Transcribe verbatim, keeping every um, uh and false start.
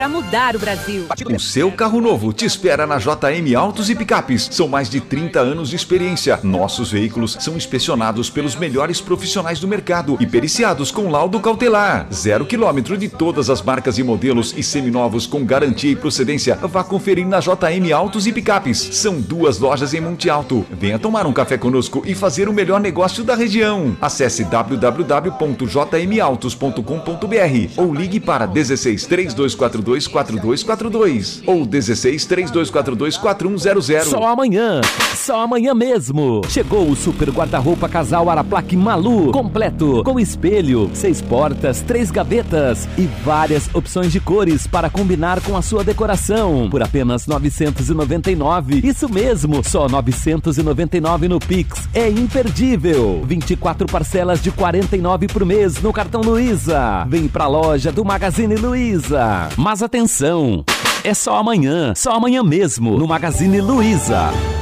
Para mudar o Brasil. O seu carro novo te espera na J M Autos e Picapes. São mais de trinta anos de experiência. Nossos veículos são inspecionados pelos melhores profissionais do mercado e periciados com laudo cautelar. Zero quilômetro de todas as marcas e modelos e seminovos com garantia e procedência. Vá conferir na J M Autos e Picapes. São duas lojas em Monte Alto. Venha tomar um café conosco e fazer o melhor negócio da região. Acesse w w w ponto j m autos ponto com ponto b r ou ligue para dezesseis, três dois quatro dois, quatro dois quatro dois ou dezesseis, três dois quatro dois, quatro um zero zero. Só amanhã, só amanhã mesmo. Chegou o super guarda-roupa casal Araplaque Malu, completo, com espelho, seis portas, três gavetas e várias opções de cores para combinar com a sua decoração, por apenas novecentos e noventa e nove reais. Isso mesmo, só novecentos e noventa e nove reais no Pix. É imperdível. vinte e quatro parcelas de quarenta e nove reais por mês no cartão Luiza. Vem pra loja do Magazine Luiza. Mas atenção, é só amanhã, só amanhã mesmo, no Magazine Luiza.